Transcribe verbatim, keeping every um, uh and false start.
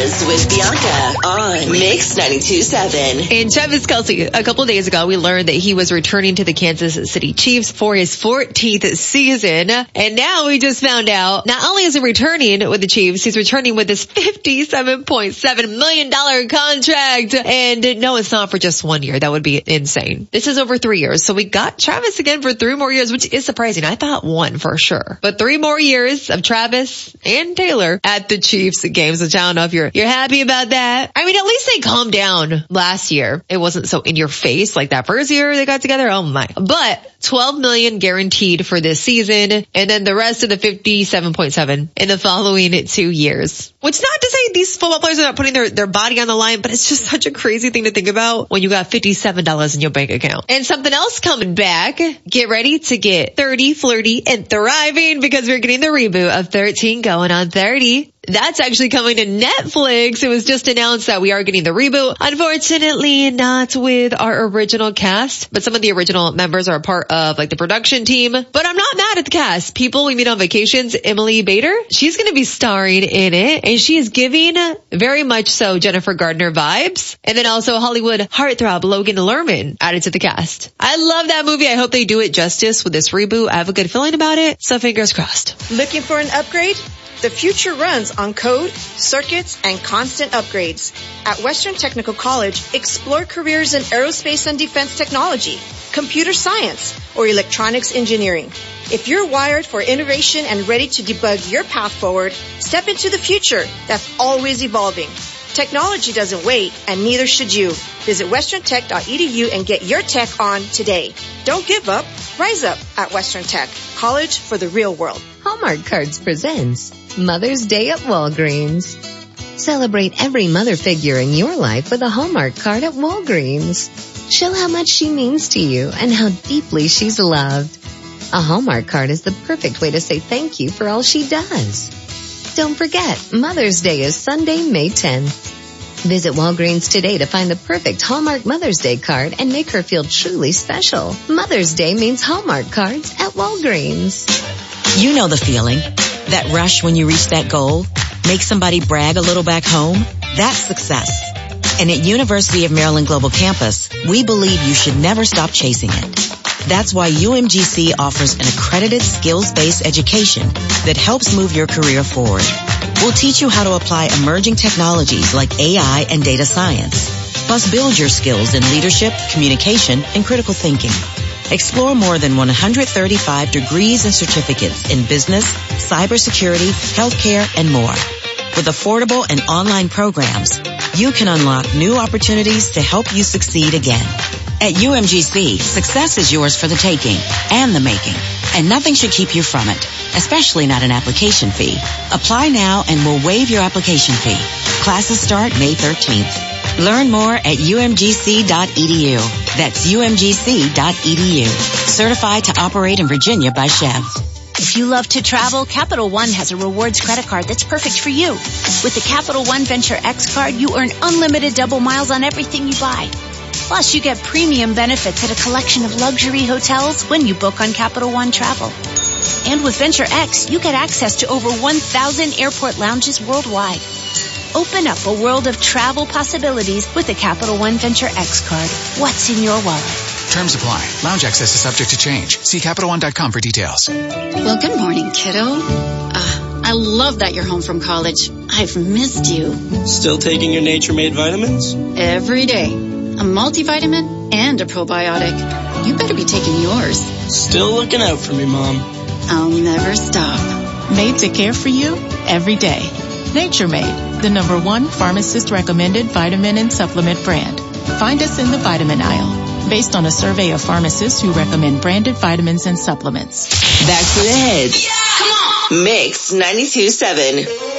Buzz with Bianca on Mix ninety-two point seven. And Travis Kelce, a couple days ago, we learned that he was returning to the Kansas City Chiefs for his fourteenth season. And now we just found out, not only is he returning with the Chiefs, he's returning with his fifty-seven point seven million dollars contract. And no, it's not for just one year. That would be insane. This is over three years. So we got Travis again for three more years, which is surprising. I thought one for sure. But three more years of Travis and Taylor at the Chiefs games, which I don't know if you're, you're happy about that. I mean, at least they calmed down last year. It wasn't so in your face like that first year they got together. Oh my. But twelve million guaranteed for this season, and then the rest of the fifty-seven point seven in the following two years. Which not to say these football players are not putting their, their body on the line, but it's just such a crazy thing to think about when you got fifty-seven dollars in your bank account. And something else coming back. Get ready to get thirty, flirty, and thriving, because we're getting the reboot of thirteen going on thirty. That's actually coming to Netflix. It was just announced that we are getting the reboot. Unfortunately, not with our original cast, but some of the original members are a part of like the production team. But I'm not mad at the cast. People we meet on vacations, Emily Bader, she's going to be starring in it, and she is giving very much so Jennifer Gardner vibes. And then also Hollywood heartthrob Logan Lerman added to the cast. I love that movie. I hope they do it justice with this reboot. I have a good feeling about it, so fingers crossed. Looking for an upgrade? The future runs on code, circuits, and constant upgrades. At Western Technical College, explore careers in aerospace and defense technology, computer science, or electronics engineering. If you're wired for innovation and ready to debug your path forward, step into the future that's always evolving. Technology doesn't wait, and neither should you. Visit western tech dot e d u and get your tech on today. Don't give up. Rise up at Western Tech. College for the real world. Hallmark Cards presents Mother's Day at Walgreens. Celebrate every mother figure in your life with a Hallmark card at Walgreens. Show how much she means to you and how deeply she's loved. A Hallmark card is the perfect way to say thank you for all she does. Don't forget, Mother's Day is Sunday, May tenth. Visit Walgreens today to find the perfect Hallmark Mother's Day card and make her feel truly special. Mother's Day means Hallmark cards at Walgreens. You know the feeling. That rush when you reach that goal. Make somebody brag a little back home. That's success. And at University of Maryland Global Campus, we believe you should never stop chasing it. That's why U M G C offers an accredited skills-based education that helps move your career forward. We'll teach you how to apply emerging technologies like A I and data science. Plus, build your skills in leadership, communication, and critical thinking. Explore more than one hundred thirty-five degrees and certificates in business, cybersecurity, healthcare, and more. With affordable and online programs, you can unlock new opportunities to help you succeed again. At U M G C, success is yours for the taking and the making, and nothing should keep you from it, especially not an application fee. Apply now and we'll waive your application fee. Classes start May thirteenth. Learn more at u m g c dot e d u. That's u m g c dot e d u. Certified to operate in Virginia by Chev. If you love to travel, Capital One has a rewards credit card that's perfect for you. With the Capital One Venture X card, you earn unlimited double miles on everything you buy. Plus, you get premium benefits at a collection of luxury hotels when you book on Capital One Travel. And with Venture X, you get access to over one thousand airport lounges worldwide. Open up a world of travel possibilities with the Capital One Venture X card. What's in your wallet? Terms apply. Lounge access is subject to change. See capital one dot com for details. Well, good morning, kiddo. Uh, I love that you're home from college. I've missed you. Still taking your Nature Made vitamins? Every day. A multivitamin and a probiotic. You better be taking yours. Still looking out for me, Mom. I'll never stop. Made to care for you every day. Nature Made, the number one pharmacist-recommended vitamin and supplement brand. Find us in the vitamin aisle, based on a survey of pharmacists who recommend branded vitamins and supplements. Back to the hits. Yeah! Come on! Mix ninety-two point seven.